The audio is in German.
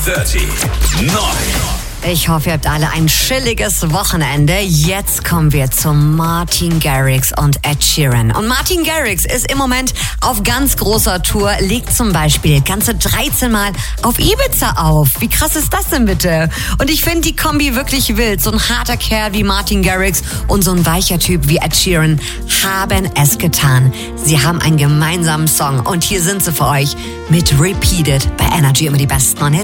30. 9. Ich hoffe, ihr habt alle ein chilliges Wochenende. Jetzt kommen wir zu Martin Garrix und Ed Sheeran. Und Martin Garrix ist im Moment auf ganz großer Tour, legt zum Beispiel ganze 13 Mal auf Ibiza auf. Wie krass ist das denn bitte? Und ich finde die Kombi wirklich wild. So ein harter Kerl wie Martin Garrix und so ein weicher Typ wie Ed Sheeran haben es getan. Sie haben einen gemeinsamen Song und hier sind sie für euch mit Repeated bei Energy, immer die besten Hits.